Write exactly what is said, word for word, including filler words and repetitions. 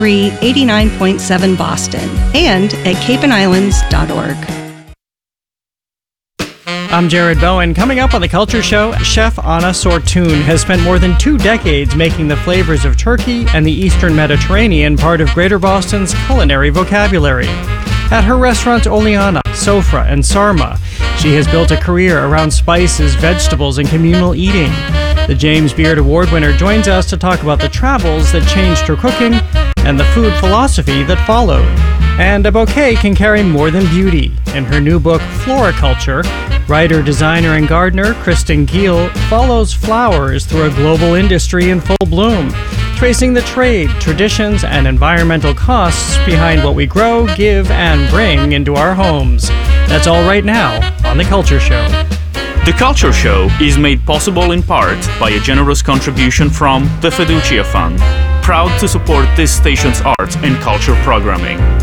eighty-nine point seven Boston and at cape and islands dot org. I'm Jared Bowen. Coming up on The Culture Show, Chef Anna Sortun has spent more than two decades making the flavors of Turkey and the Eastern Mediterranean part of Greater Boston's culinary vocabulary. At her restaurants Oleana, Sofra, and Sarma, she has built a career around spices, vegetables, and communal eating. The James Beard Award winner joins us to talk about the travels that changed her cooking and the food philosophy that followed. And a bouquet can carry more than beauty. In her new book, Floriculture, writer, designer, and gardener Kristen Giel follows flowers through a global industry in full bloom, tracing the trade, traditions, and environmental costs behind what we grow, give, and bring into our homes. That's all right now on The Culture Show. The Culture Show is made possible in part by a generous contribution from the Fiducia Fund, proud to support this station's arts and culture programming.